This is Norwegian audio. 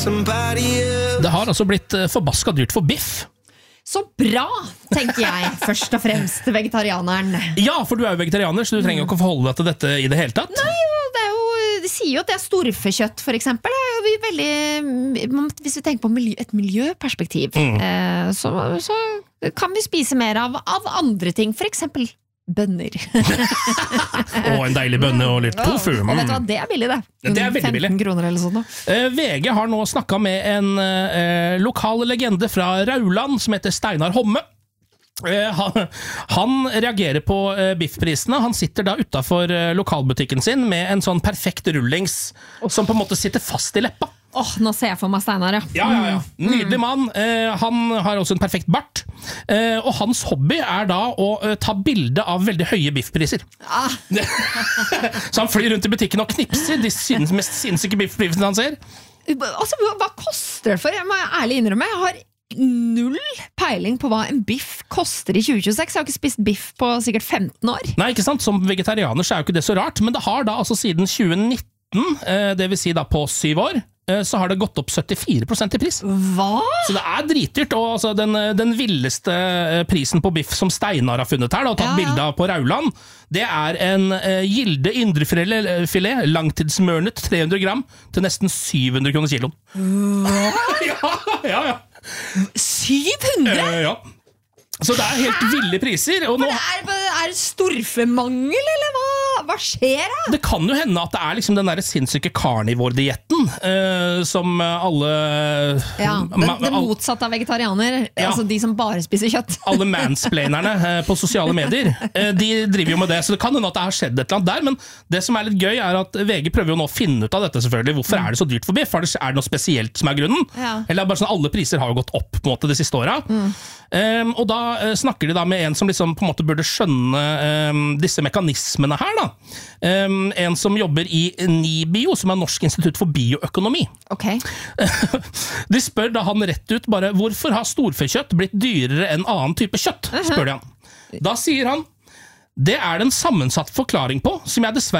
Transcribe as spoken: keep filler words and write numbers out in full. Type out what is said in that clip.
Det har altså blitt forbaska dyrt for biff. Så bra, tenker jeg, først og fremst vegetarianeren. Ja, for du er jo vegetarianer, så du trenger jo ikke forholde deg til dette i det hele tatt. Nei, det er jo, de sier jo at det er storfekjøtt, for eksempel. Det er jo veldig, hvis vi tenker på miljø, et miljøperspektiv, mm. eh, så, så kan vi spise mer av, av andre ting, for eksempel bønner. Og en deilig bønne og litt tofu. Mm. Og vet du hva, det er billig det. Det er veldig billig. femten kroner eller sånn. Uh, V G har nå snakket med en uh, lokal legende fra Rauland som heter Steinar Homme. Uh, han, han reagerer på uh, biffprisene. Han sitter da utenfor uh, lokalbutikken sin med en sånn perfekt rullings som på en måte sitter fast i leppa. Åh, oh, nå ser jeg for meg Steinar, ja. Ja, ja, ja. Nydelig mann. Eh, han har også en perfekt bart. Eh, og hans hobby er da å eh, ta bilde av veldig høye biffpriser. Ah. Så han flyr rundt i butikken og knipser de syns, mest sinnssyke biffprisene han ser. Altså, hva koster det for? Jeg må ærlig innrømme, jeg har null peiling på hva en biff koster i tjue tjueseks. Jeg har ikke spist biff på sikkert femten år. Nei, ikke sant? Som vegetarianer så er jo ikke det så rart, men det har da altså siden tjue nitten, eh, det vil si da på syv år, så har det gått opp syttifire prosent i pris. Hva? Så det er dritdyrt, og altså den, den villeste prisen på biff som Steinar har funnet her, da, og tatt ja, ja. bilde av på Rauland, det er en uh, gilde indrefilet, langtidsmørnet tre hundre gram, til nesten syv hundre kroner kiloen. ja, ja, ja. syv hundre? Uh, ja. Så det er helt ville priser. Og nå... er, er det storfemangel, eller hva? Hva skjer da? Det kan jo hende at det er liksom den der sinnssyke carnivore-dietten uh, som alle... Ja, det, det motsatte av vegetarianer. Ja. Altså de som bare spiser kjøtt. Alle mansplainerne uh, på sosiale medier, uh, de driver jo med det. Så det kan hende at det har skjedd et eller annet der. Men det som er litt gøy er at V G prøver jo nå å finne ut av dette selvfølgelig. Hvorfor mm. er det så dyrt for biff? Er det, er det noe spesielt som er grunnen? Ja. Eller er det bare sånn alle priser har jo gått opp på en måte de siste årene. Mm. Um, og da uh, snakker de da med en som liksom på en måte burde skjønne um, disse mekanismene her da. Um, en som jobber i NIBIO, som er Norsk institutt for bioøkonomi. Okay. De spør da han rett ut bare, hvorfor har storfekjøtt blitt dyrere enn annen type kjøtt? Spør de han. Da sier han, det er det en sammensatt forklaring på, som jeg dessverre